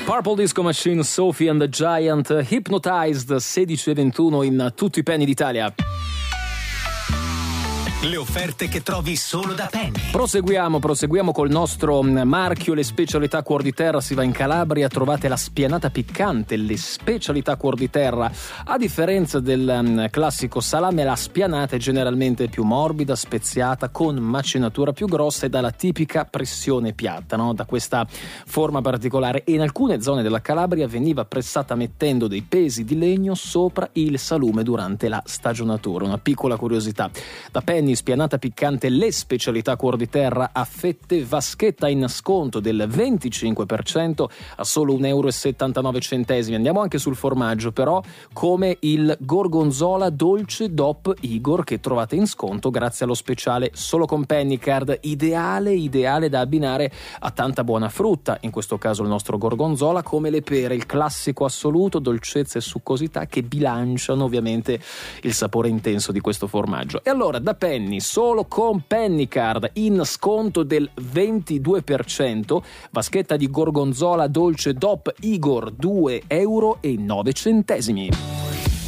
Purple Disco Machine, Sophie and the Giant, Hypnotized, 16:21 in tutti i Penny d'Italia. Le offerte che trovi solo da Penny. Proseguiamo col nostro marchio Le Specialità Cuor di Terra. Si va in Calabria, trovate la spianata piccante, Le Specialità Cuor di Terra. A differenza del classico salame, la spianata è generalmente più morbida, speziata, con macinatura più grossa e dalla tipica pressione piatta, no? Da questa forma particolare. E in alcune zone della Calabria veniva pressata mettendo dei pesi di legno sopra il salume durante la stagionatura. Una piccola curiosità. Da Penny, spianata piccante, Le Specialità Cuor di Terra a fette, vaschetta in sconto del 25% a solo 1,79 €. Andiamo anche sul formaggio, però, come il gorgonzola dolce DOP Igor, che trovate in sconto grazie allo speciale solo con Pennycard. Ideale da abbinare a tanta buona frutta, in questo caso il nostro gorgonzola, come le pere, il classico assoluto, dolcezza e succosità che bilanciano ovviamente il sapore intenso di questo formaggio. E allora, da Penny, solo con Pennycard, in sconto del 22%, vaschetta di gorgonzola dolce DOP Igor, 2,09 €.